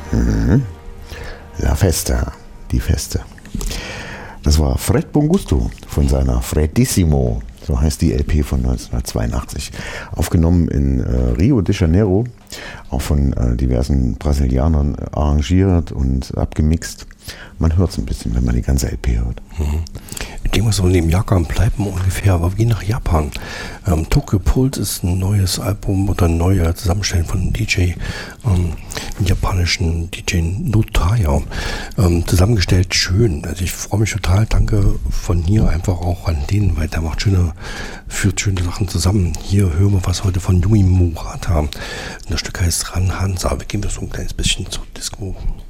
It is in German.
La Festa, die Feste. Das war Fred Bongusto von seiner Fredissimo, so heißt die LP von 1982. Aufgenommen in Rio de Janeiro, auch von diversen Brasilianern arrangiert und abgemixt. Man hört es ein bisschen, wenn man die ganze LP hört. Ich denke mal, so in dem Jahrgang bleibt man ungefähr, aber wie nach Japan. Tokyo Pulse ist ein neues Album oder ein neuer Zusammenstellung von einem DJ, einem japanischen DJ Notaya. Zusammengestellt schön. Also ich freue mich total. Danke von hier einfach auch an den, weil der führt schöne Sachen zusammen. Hier hören wir was heute von Yumi Murata. Und das Stück heißt Ran Hansa. Wir gehen so ein kleines bisschen zur Disco.